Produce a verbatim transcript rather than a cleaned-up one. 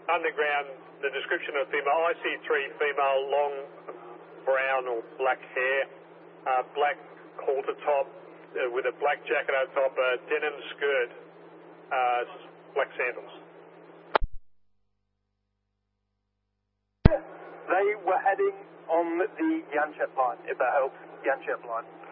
underground, the description of female, I see three female, long brown or black hair, uh, black halter top uh, with a black jacket over top, a denim skirt, uh, black sandals. They were heading on the Yanchep line, if that helps, Yanchep line.